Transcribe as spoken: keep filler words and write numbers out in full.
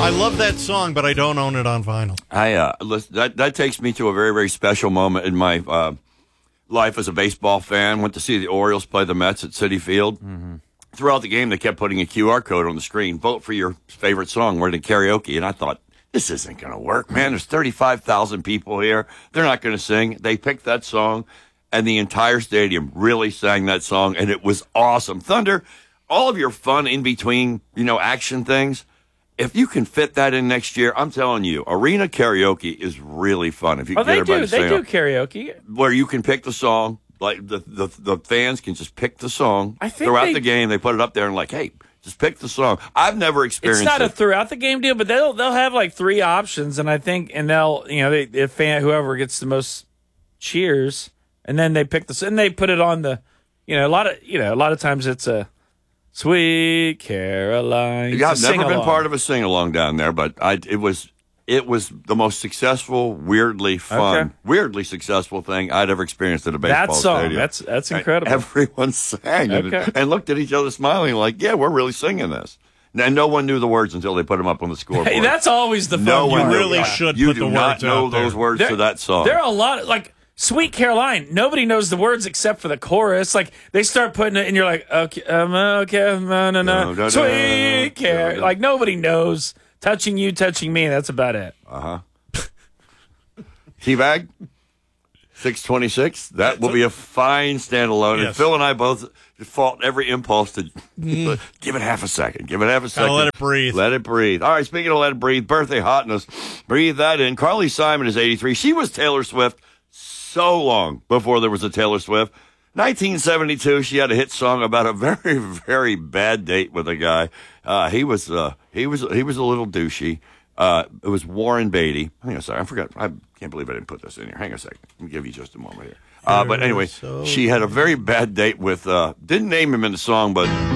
I love that song, but I don't own it on vinyl. I uh, listen, that that takes me to a very very special moment in my uh, life as a baseball fan. Went to see the Orioles play the Mets at Citi Field. Mm-hmm. Throughout the game, they kept putting a Q R code on the screen. Vote for your favorite song. We're in karaoke, and I thought, this isn't going to work, man. There's thirty-five thousand people here. They're not going to sing. They picked that song, and the entire stadium really sang that song, and it was awesome. Thunder, all of your fun in between, you know, action things, if you can fit that in next year, I'm telling you, arena karaoke is really fun. If you oh, can get they everybody do. to They sing do up, karaoke. where you can pick the song. Like, the, the the fans can just pick the song. I think throughout they- the game, they put it up there and like, hey, just pick the song. I've never experienced It's not it. a throughout the game deal, but they'll they'll have like three options, and I think, and they'll you know they if fan whoever gets the most cheers, and then they pick the and they put it on the, you know a lot of you know a lot of times it's a Sweet Caroline. Yeah, I've It's a never been sing-along. part of a sing along down there, but I it was it was the most successful, weirdly fun, Okay. weirdly successful thing I'd ever experienced at a baseball That song, stadium. that's that's And incredible. Everyone sang it Okay. and looked at each other smiling like, yeah, we're really singing this. And no one knew the words until they put them up on the scoreboard. Hey, that's always the fun. no one part. knew. really Yeah. should you put do the not words know out there. those words There- to that song. There are a lot of, like, Sweet Caroline. Nobody knows the words except for the chorus. Like, they start putting it, and you're like, okay, um, okay, no, no, No, no, no. no, Sweet Caroline. no, no. Like, nobody knows. Touching you, touching me. That's about it. Uh-huh. Teabag, six twenty-six. That will be a fine standalone. And Yes. Phil and I both fought every impulse to give it half a second. Give it half a second. let it breathe. Let it breathe. All right, speaking of let it breathe, birthday hotness. Breathe that in. Carly Simon is eighty-three. She was Taylor Swift so long before there was a Taylor Swift. nineteen seventy-two, she had a hit song about a very, very bad date with a guy. Uh, he was uh, he was he was a little douchey. Uh, it was Warren Beatty. Hang on a second. I forgot. I can't believe I didn't put this in here. Hang on a second. Let me give you just a moment here. Uh, but anyway, So she had a very bad date with, uh, didn't name him in the song, but